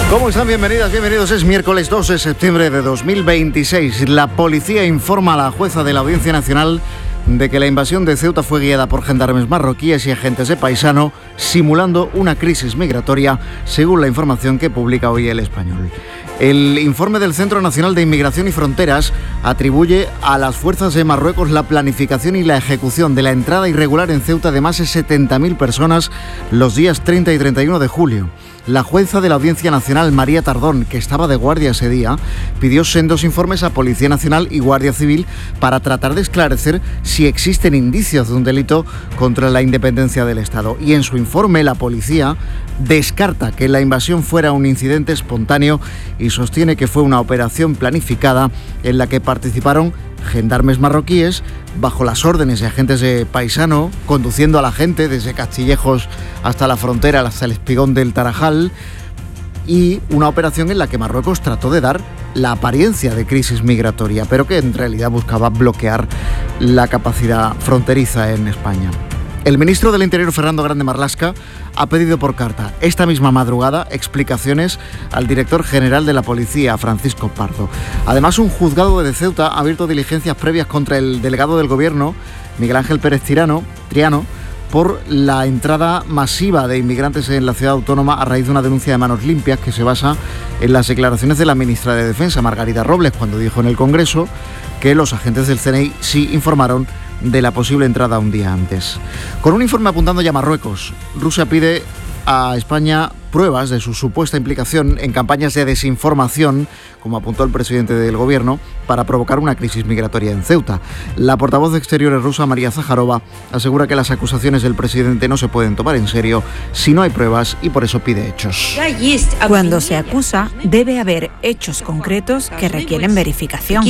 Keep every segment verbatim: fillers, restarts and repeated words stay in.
¿Cómo están? Bienvenidas, bienvenidos. Es miércoles dos de septiembre de dos mil veintiséis. La policía informa a la jueza de la Audiencia Nacional de que la invasión de Ceuta fue guiada por gendarmes marroquíes y agentes de paisano, simulando una crisis migratoria, según la información que publica hoy El Español. El informe del Centro Nacional de Inmigración y Fronteras atribuye a las fuerzas de Marruecos la planificación y la ejecución de la entrada irregular en Ceuta de más de setenta mil personas los días treinta y treinta y uno de julio. La jueza de la Audiencia Nacional, María Tardón, que estaba de guardia ese día, pidió sendos informes a Policía Nacional y Guardia Civil para tratar de esclarecer si existen indicios de un delito contra la independencia del Estado. Y en su informe, la policía descarta que la invasión fuera un incidente espontáneo y sostiene que fue una operación planificada en la que participaron gendarmes marroquíes bajo las órdenes de agentes de paisano, conduciendo a la gente desde Castillejos hasta la frontera, hasta el espigón del Tarajal, y una operación en la que Marruecos trató de dar la apariencia de crisis migratoria, pero que en realidad buscaba bloquear la capacidad fronteriza en España. El ministro del Interior, Fernando Grande Marlaska, ha pedido por carta esta misma madrugada explicaciones al director general de la policía, Francisco Pardo. Además, un juzgado de Ceuta ha abierto diligencias previas contra el delegado del gobierno, Miguel Ángel Pérez Tirano, Triano, por la entrada masiva de inmigrantes en la ciudad autónoma a raíz de una denuncia de Manos Limpias que se basa en las declaraciones de la ministra de Defensa, Margarita Robles, cuando dijo en el Congreso que los agentes del C N I sí informaron de la posible entrada un día antes. Con un informe apuntando ya a Marruecos, Rusia pide a España pruebas de su supuesta implicación en campañas de desinformación, como apuntó el presidente del gobierno, para provocar una crisis migratoria en Ceuta. La portavoz de Exteriores rusa, María Zaharova, asegura que las acusaciones del presidente no se pueden tomar en serio si no hay pruebas y por eso pide hechos. Cuando se acusa, debe haber hechos concretos que requieren verificación.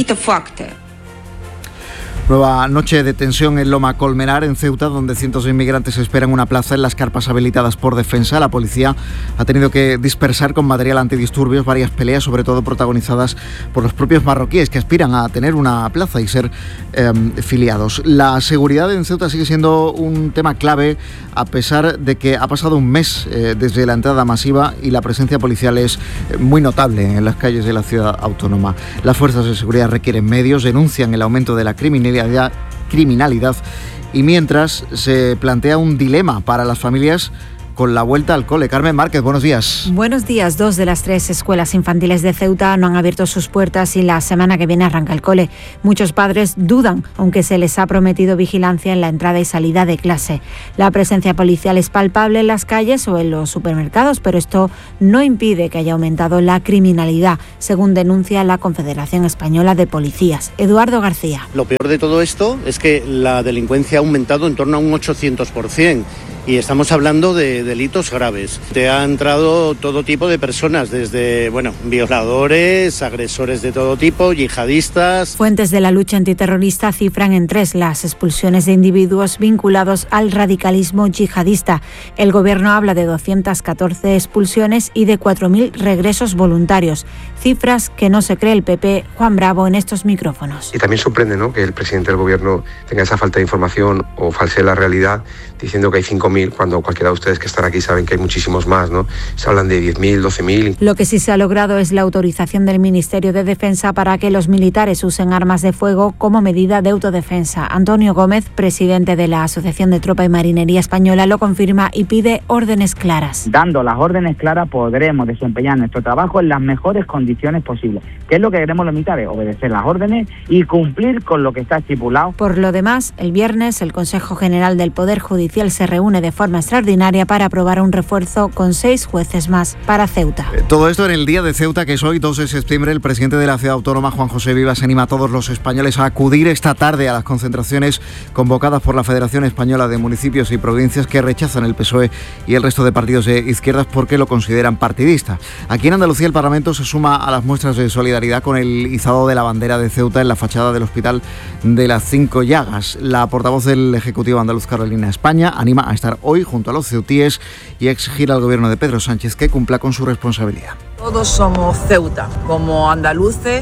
Nueva noche de tensión en Loma Colmenar, en Ceuta, donde cientos de inmigrantes esperan una plaza en las carpas habilitadas por Defensa. La policía ha tenido que dispersar con material antidisturbios varias peleas, sobre todo protagonizadas por los propios marroquíes, que aspiran a tener una plaza y ser eh, filiados. La seguridad en Ceuta sigue siendo un tema clave, a pesar de que ha pasado un mes eh, desde la entrada masiva y la presencia policial es muy notable en las calles de la ciudad autónoma. Las fuerzas de seguridad requieren medios, denuncian el aumento de la criminalidad criminalidad y mientras se plantea un dilema para las familias con la vuelta al cole. Carmen Márquez, buenos días. Buenos días. Dos de las tres escuelas infantiles de Ceuta no han abierto sus puertas y la semana que viene arranca el cole. Muchos padres dudan, aunque se les ha prometido vigilancia en la entrada y salida de clase. La presencia policial es palpable en las calles o en los supermercados, pero esto no impide que haya aumentado la criminalidad, según denuncia la Confederación Española de Policías. Eduardo García. Lo peor de todo esto es que la delincuencia ha aumentado en torno a un ochocientos por ciento. Y estamos hablando de delitos graves. Te ha entrado todo tipo de personas, desde, bueno, violadores, agresores de todo tipo, yihadistas. Fuentes de la lucha antiterrorista cifran en tres las expulsiones de individuos vinculados al radicalismo yihadista. El gobierno habla de doscientas catorce expulsiones y de cuatro mil regresos voluntarios. Cifras que no se cree el P P, Juan Bravo, en estos micrófonos. Y también sorprende, ¿no?, que el presidente del gobierno tenga esa falta de información o falsee la realidad diciendo que hay cinco mil, cuando cualquiera de ustedes que están aquí saben que hay muchísimos más, ¿no? Se hablan de diez mil, doce mil. Lo que sí se ha logrado es la autorización del Ministerio de Defensa para que los militares usen armas de fuego como medida de autodefensa. Antonio Gómez, presidente de la Asociación de Tropa y Marinería Española, lo confirma y pide órdenes claras. Dando las órdenes claras podremos desempeñar nuestro trabajo en las mejores condiciones posibles. ¿Qué es lo que queremos los militares? Obedecer las órdenes y cumplir con lo que está estipulado. Por lo demás, el viernes el Consejo General del Poder Judicial se reúne de forma extraordinaria para aprobar un refuerzo con seis jueces más para Ceuta. Todo esto en el día de Ceuta, que es hoy, dos de septiembre. El presidente de la ciudad autónoma, Juan José Vivas, anima a todos los españoles a acudir esta tarde a las concentraciones convocadas por la Federación Española de Municipios y Provincias, que rechazan el P S O E y el resto de partidos de izquierdas porque lo consideran partidista. Aquí en Andalucía el Parlamento se suma a las muestras de solidaridad con el izado de la bandera de Ceuta en la fachada del Hospital de las Cinco Llagas. La portavoz del Ejecutivo andaluz, Carolina España, anima a estar hoy junto a los ceutíes y a exigir al gobierno de Pedro Sánchez que cumpla con su responsabilidad. Todos somos Ceuta, como andaluces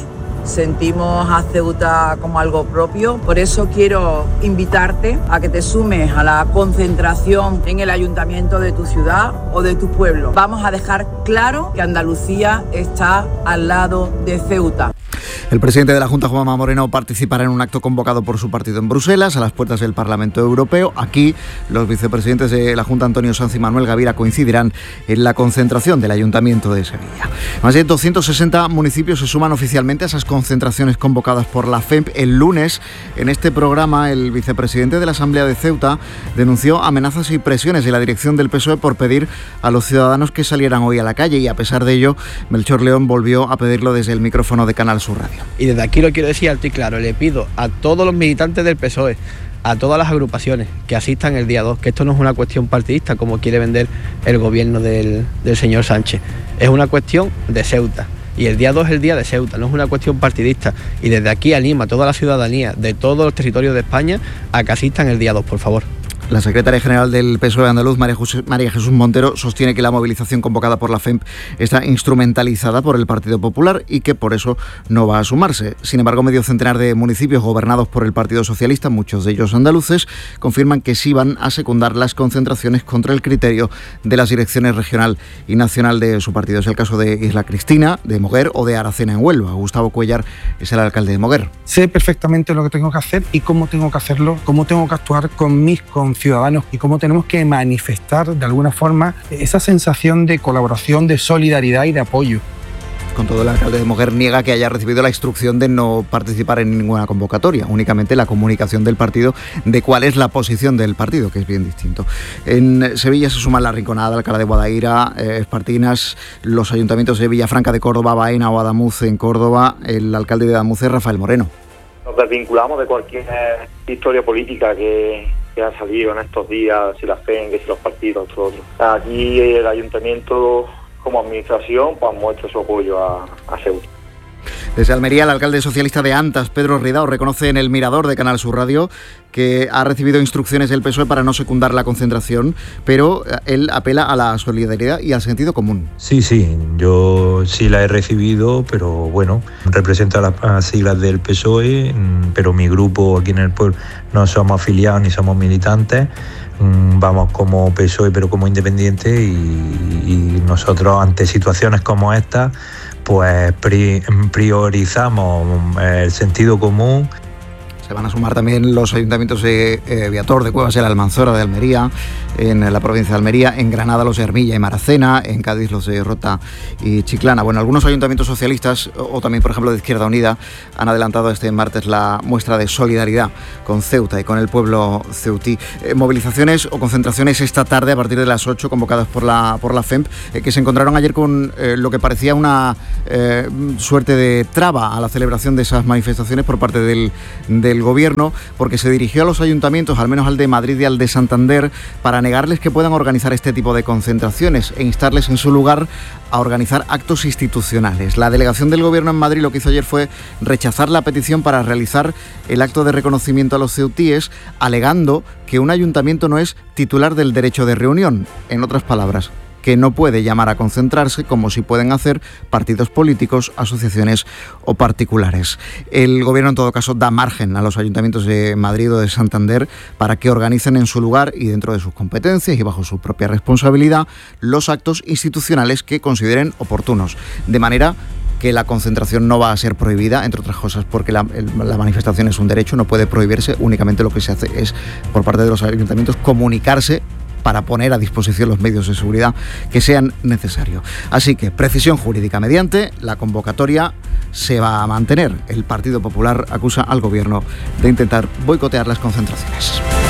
sentimos a Ceuta como algo propio. Por eso quiero invitarte a que te sumes a la concentración en el ayuntamiento de tu ciudad o de tu pueblo. Vamos a dejar claro que Andalucía está al lado de Ceuta. El presidente de la Junta, Juanma Moreno, participará en un acto convocado por su partido en Bruselas, a las puertas del Parlamento Europeo. Aquí, los vicepresidentes de la Junta, Antonio Sanz y Manuel Gavira, coincidirán en la concentración del Ayuntamiento de Sevilla. Más de doscientos sesenta municipios se suman oficialmente a esas concentraciones convocadas por la F E M P. El lunes, en este programa, el vicepresidente de la Asamblea de Ceuta denunció amenazas y presiones de la dirección del P S O E por pedir a los ciudadanos que salieran hoy a la calle, y a pesar de ello, Melchor León volvió a pedirlo desde el micrófono de Canal Sur Radio. Y desde aquí lo quiero decir alto y claro, le pido a todos los militantes del P S O E, a todas las agrupaciones que asistan el día dos, que esto no es una cuestión partidista como quiere vender el gobierno del, del señor Sánchez, es una cuestión de Ceuta. Y el día dos es el día de Ceuta, no es una cuestión partidista. Y desde aquí animo a toda la ciudadanía de todos los territorios de España a que asistan el día dos, por favor. La secretaria general del P S O E andaluz, María Jesús, María Jesús Montero, sostiene que la movilización convocada por la F E M P está instrumentalizada por el Partido Popular y que por eso no va a sumarse. Sin embargo, medio centenar de municipios gobernados por el Partido Socialista, muchos de ellos andaluces, confirman que sí van a secundar las concentraciones contra el criterio de las direcciones regional y nacional de su partido. Es el caso de Isla Cristina, de Moguer o de Aracena en Huelva. Gustavo Cuellar es el alcalde de Moguer. Sé perfectamente lo que tengo que hacer y cómo tengo que hacerlo, cómo tengo que actuar con mis con ciudadanos y cómo tenemos que manifestar de alguna forma esa sensación de colaboración, de solidaridad y de apoyo. Con todo, el alcalde de Moguer niega que haya recibido la instrucción de no participar en ninguna convocatoria, únicamente la comunicación del partido de cuál es la posición del partido, que es bien distinto. En Sevilla se suman La Rinconada, Alcalá de Guadaira, eh, Espartinas, los ayuntamientos de Villafranca de Córdoba, Baena o Adamuz en Córdoba. El alcalde de Adamuz es Rafael Moreno. Nos desvinculamos de cualquier historia política que... que ha salido en estos días, si la F E M, que si los partidos, todo otro. Aquí el ayuntamiento, como administración, pues muestra su apoyo a, a Ceuta. Desde Almería, el alcalde socialista de Antas, Pedro Ridao, reconoce en El Mirador de Canal Sur Radio que ha recibido instrucciones del P S O E para no secundar la concentración, pero él apela a la solidaridad y al sentido común. Sí, sí, yo sí la he recibido, pero bueno, represento a las siglas del P S O E, pero mi grupo aquí en el pueblo no somos afiliados ni somos militantes. Vamos como P S O E pero como independiente, y, y nosotros ante situaciones como esta pues pri- priorizamos el sentido común. Se van a sumar también los ayuntamientos de eh, Viator, de Cuevas de la Almanzora, de Almería, en la provincia de Almería, en Granada los de Armilla y Maracena, en Cádiz los de Rota y Chiclana. Bueno, algunos ayuntamientos socialistas, o también por ejemplo de Izquierda Unida, han adelantado este martes la muestra de solidaridad con Ceuta y con el pueblo ceutí. Eh, movilizaciones o concentraciones esta tarde a partir de las ocho convocadas por la, por la F E M P, eh, que se encontraron ayer con eh, lo que parecía una eh, suerte de traba a la celebración de esas manifestaciones por parte del, del Gobierno, porque se dirigió a los ayuntamientos, al menos al de Madrid y al de Santander, para negarles que puedan organizar este tipo de concentraciones e instarles en su lugar a organizar actos institucionales. La delegación del Gobierno en Madrid lo que hizo ayer fue rechazar la petición para realizar el acto de reconocimiento a los ceutíes, alegando que un ayuntamiento no es titular del derecho de reunión. En otras palabras, que no puede llamar a concentrarse como si pueden hacer partidos políticos, asociaciones o particulares. El Gobierno, en todo caso, da margen a los ayuntamientos de Madrid o de Santander para que organicen en su lugar y dentro de sus competencias y bajo su propia responsabilidad los actos institucionales que consideren oportunos, de manera que la concentración no va a ser prohibida, entre otras cosas porque la, el, la manifestación es un derecho, no puede prohibirse. Únicamente lo que se hace es, por parte de los ayuntamientos, comunicarse para poner a disposición los medios de seguridad que sean necesarios. Así que, precisión jurídica mediante, la convocatoria se va a mantener. El Partido Popular acusa al Gobierno de intentar boicotear las concentraciones.